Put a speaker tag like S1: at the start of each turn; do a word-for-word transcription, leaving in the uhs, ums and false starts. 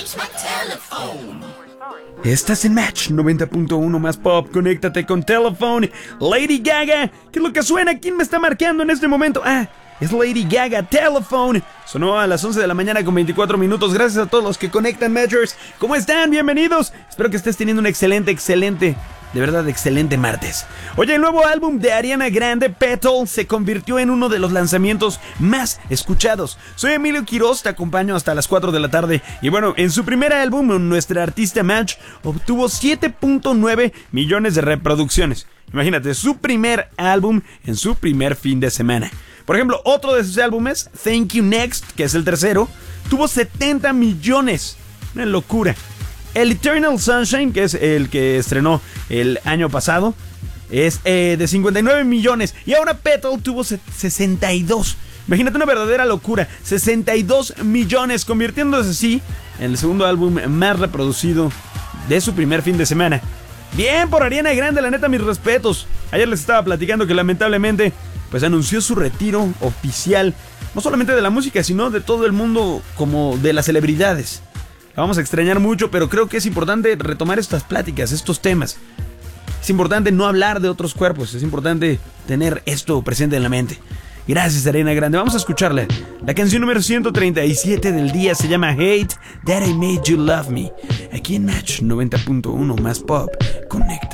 S1: Estás en Match noventa punto uno más pop. Conéctate con Telephone. Lady Gaga. ¿Qué es lo que suena? ¿Quién me está marcando en este momento? Ah, es Lady Gaga. Telephone. Sonó a las once de la mañana con veinticuatro minutos. Gracias a todos los que conectan, Matchers. ¿Cómo están? Bienvenidos. Espero que estés teniendo un excelente, excelente, de verdad excelente martes. Oye, el nuevo álbum de Ariana Grande, Petal, se convirtió en uno de los lanzamientos más escuchados. Soy Emilio Quiroz, te acompaño hasta las cuatro de la tarde. Y bueno, en su primer álbum, nuestra artista Match obtuvo siete punto nueve millones de reproducciones. Imagínate, su primer álbum en su primer fin de semana. Por ejemplo, otro de sus álbumes, Thank You Next, que es el tercero, tuvo setenta millones. Una locura. El Eternal Sunshine, que es el que estrenó el año pasado, es eh, de cincuenta y nueve millones. Y ahora Petal tuvo sesenta y dos. Imagínate, una verdadera locura. sesenta y dos millones, convirtiéndose así en el segundo álbum más reproducido de su primer fin de semana. Bien por Ariana Grande, la neta, mis respetos. Ayer les estaba platicando que lamentablemente pues anunció su retiro oficial, no solamente de la música, sino de todo el mundo, como de las celebridades. La vamos a extrañar mucho, pero creo que es importante retomar estas pláticas, estos temas. Es importante no hablar de otros cuerpos, es importante tener esto presente en la mente. Gracias, Ariana Grande. Vamos a escucharla. La canción número ciento treinta y siete del día se llama Hate That I Made You Love Me. Aquí en Match noventa punto uno más pop. Conecta.